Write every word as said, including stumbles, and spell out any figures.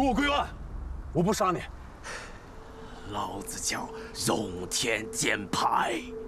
我归案，我不杀你。 老子叫容天剑派。